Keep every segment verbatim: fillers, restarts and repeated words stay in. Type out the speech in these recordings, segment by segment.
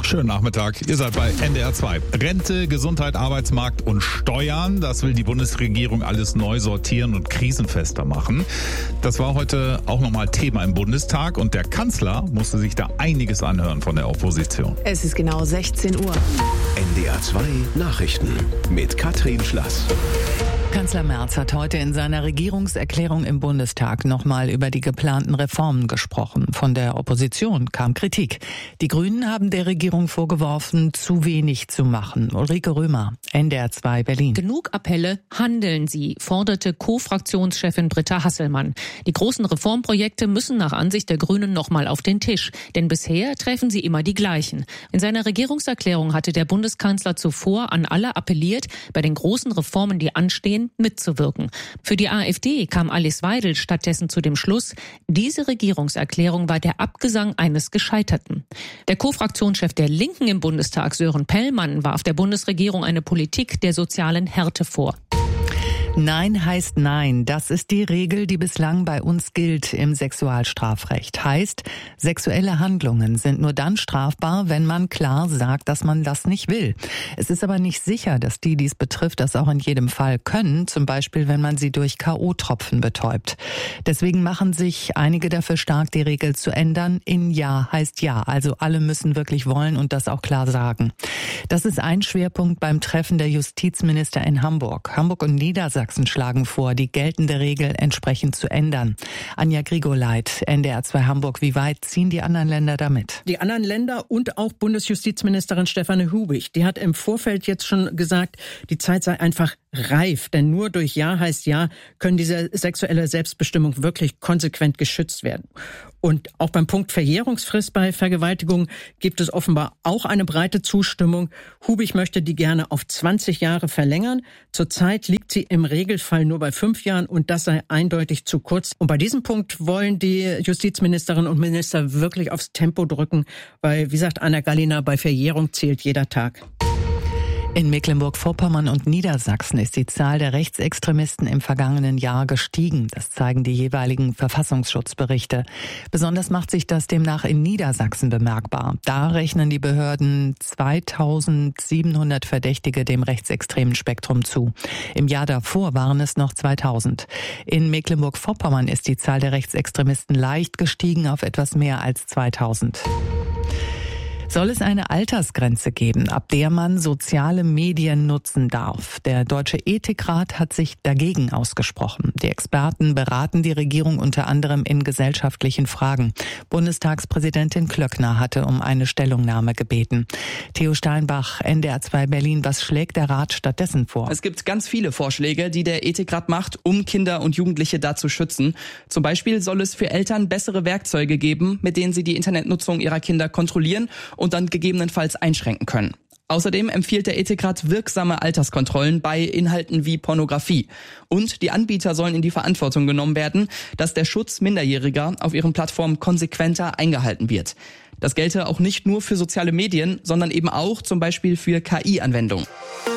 Schönen Nachmittag, ihr seid bei N D R zwei. Rente, Gesundheit, Arbeitsmarkt und Steuern, das will die Bundesregierung alles neu sortieren und krisenfester machen. Das war heute auch nochmal Thema im Bundestag und der Kanzler musste sich da einiges anhören von der Opposition. Es ist genau sechzehn Uhr. N D R zwei Nachrichten mit Katrin Schlass. Kanzler Merz hat heute in seiner Regierungserklärung im Bundestag nochmal über die geplanten Reformen gesprochen. Von der Opposition kam Kritik. Die Grünen haben der Regierung vorgeworfen, zu wenig zu machen. Ulrike Römer, N D R zwei Berlin. Genug Appelle, handeln Sie, forderte Co-Fraktionschefin Britta Hasselmann. Die großen Reformprojekte müssen nach Ansicht der Grünen nochmal auf den Tisch. Denn bisher treffen sie immer die gleichen. In seiner Regierungserklärung hatte der Bundeskanzler zuvor an alle appelliert, bei den großen Reformen, die anstehen, mitzuwirken. Für die AfD kam Alice Weidel stattdessen zu dem Schluss, diese Regierungserklärung war der Abgesang eines Gescheiterten. Der Co-Fraktionschef der Linken im Bundestag, Sören Pellmann, warf der Bundesregierung eine Politik der sozialen Härte vor. Nein heißt Nein. Das ist die Regel, die bislang bei uns gilt im Sexualstrafrecht. Heißt, sexuelle Handlungen sind nur dann strafbar, wenn man klar sagt, dass man das nicht will. Es ist aber nicht sicher, dass die, die es betrifft, das auch in jedem Fall können. Zum Beispiel, wenn man sie durch K O-Tropfen betäubt. Deswegen machen sich einige dafür stark, die Regel zu ändern. In Ja heißt Ja. Also alle müssen wirklich wollen und das auch klar sagen. Das ist ein Schwerpunkt beim Treffen der Justizminister in Hamburg. Hamburg und Niedersachsen Sachsen schlagen vor, die geltende Regel entsprechend zu ändern. Anja Grigoleit, N D R zwei Hamburg. Wie weit ziehen die anderen Länder damit? Die anderen Länder und auch Bundesjustizministerin Stefanie Hubig, die hat im Vorfeld jetzt schon gesagt, die Zeit sei einfach reif. Denn nur durch Ja heißt Ja können diese sexuelle Selbstbestimmung wirklich konsequent geschützt werden. Und auch beim Punkt Verjährungsfrist bei Vergewaltigung gibt es offenbar auch eine breite Zustimmung. Hubig möchte die gerne auf zwanzig Jahre verlängern. Zurzeit liegt sie im Regelfall nur bei fünf Jahren und das sei eindeutig zu kurz. Und bei diesem Punkt wollen die Justizministerinnen und Minister wirklich aufs Tempo drücken, weil, wie sagt Anna Gallina, bei Verjährung zählt jeder Tag. In Mecklenburg-Vorpommern und Niedersachsen ist die Zahl der Rechtsextremisten im vergangenen Jahr gestiegen. Das zeigen die jeweiligen Verfassungsschutzberichte. Besonders macht sich das demnach in Niedersachsen bemerkbar. Da rechnen die Behörden zweitausendsiebenhundert Verdächtige dem rechtsextremen Spektrum zu. Im Jahr davor waren es noch zweitausend. In Mecklenburg-Vorpommern ist die Zahl der Rechtsextremisten leicht gestiegen auf etwas mehr als zweitausend. Soll es eine Altersgrenze geben, ab der man soziale Medien nutzen darf? Der Deutsche Ethikrat hat sich dagegen ausgesprochen. Die Experten beraten die Regierung unter anderem in gesellschaftlichen Fragen. Bundestagspräsidentin Klöckner hatte um eine Stellungnahme gebeten. Theo Steinbach, N D R zwei Berlin, was schlägt der Rat stattdessen vor? Es gibt ganz viele Vorschläge, die der Ethikrat macht, um Kinder und Jugendliche da zu schützen. Zum Beispiel soll es für Eltern bessere Werkzeuge geben, mit denen sie die Internetnutzung ihrer Kinder kontrollieren und dann gegebenenfalls einschränken können. Außerdem empfiehlt der Ethikrat wirksame Alterskontrollen bei Inhalten wie Pornografie. Und die Anbieter sollen in die Verantwortung genommen werden, dass der Schutz Minderjähriger auf ihren Plattformen konsequenter eingehalten wird. Das gelte auch nicht nur für soziale Medien, sondern eben auch zum Beispiel für K I-Anwendungen.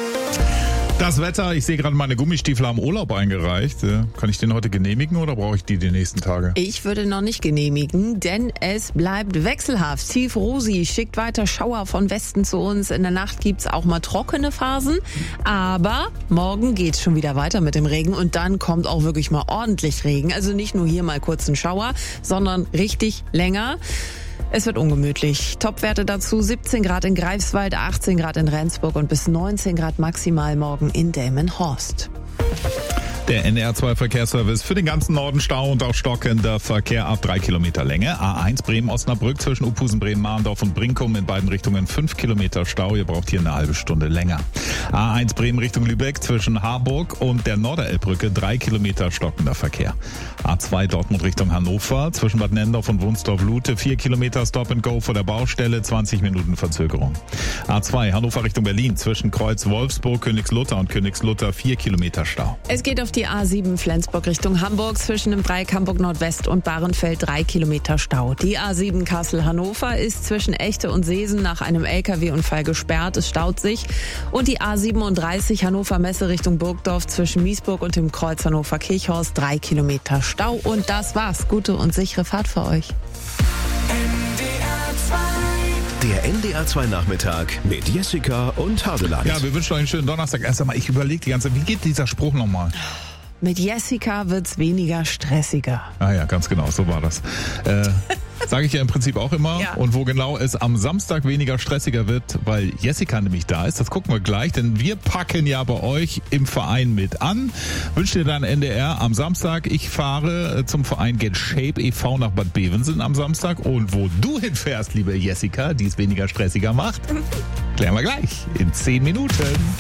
Das Wetter, ich sehe gerade, meine Gummistiefel haben Urlaub eingereicht. Kann ich den heute genehmigen oder brauche ich die die nächsten Tage? Ich würde noch nicht genehmigen, denn es bleibt wechselhaft. Tief Rosi schickt weiter Schauer von Westen zu uns. In der Nacht gibt's auch mal trockene Phasen. Aber morgen geht's schon wieder weiter mit dem Regen und dann kommt auch wirklich mal ordentlich Regen. Also nicht nur hier mal kurz ein Schauer, sondern richtig länger. Es wird ungemütlich. Topwerte dazu siebzehn Grad in Greifswald, achtzehn Grad in Rendsburg und bis neunzehn Grad maximal morgen in Delmenhorst. Der N D R zwei Verkehrsservice für den ganzen Norden Stau und auch stockender Verkehr ab drei Kilometer Länge. A eins Bremen-Osnabrück zwischen Uphusen, Bremen-Mahndorf und Brinkum in beiden Richtungen fünf Kilometer Stau. Ihr braucht hier eine halbe Stunde länger. A eins Bremen Richtung Lübeck zwischen Harburg und der Norderelbbrücke drei Kilometer stockender Verkehr. A zwei Dortmund Richtung Hannover zwischen Bad Nendorf und Wunsdorf-Lute vier Kilometer Stop and Go vor der Baustelle, zwanzig Minuten Verzögerung. A zwei Hannover Richtung Berlin zwischen Kreuz Wolfsburg, Königslutter und Königslutter vier Kilometer Stau. Es geht auf die A sieben Flensburg Richtung Hamburg zwischen dem Dreieck Hamburg Nordwest und Bahrenfeld drei Kilometer Stau. Die A sieben Kassel-Hannover ist zwischen Echte und Seesen nach einem L K W-Unfall gesperrt. Es staut sich. Und die A siebenunddreißig Hannover Messe Richtung Burgdorf zwischen Miesburg und dem Kreuz Hannover Kirchhorst drei Kilometer Stau. Und das war's. Gute und sichere Fahrt für euch. Der N D R zwei Nachmittag mit Jessica und Hadeland. Ja, wir wünschen euch einen schönen Donnerstag. Erst einmal, ich überlege die ganze Zeit, wie geht dieser Spruch nochmal? Mit Jessica wird's weniger stressiger. Ah ja, ganz genau, so war das. Äh, Sage ich ja im Prinzip auch immer. Ja. Und wo genau es am Samstag weniger stressiger wird, weil Jessica nämlich da ist, das gucken wir gleich, denn wir packen ja bei euch im Verein mit an. Wünscht dir dann N D R am Samstag. Ich fahre zum Verein Get Shape e V nach Bad Bevensen am Samstag. Und wo du hinfährst, liebe Jessica, die es weniger stressiger macht, klären wir gleich in zehn Minuten.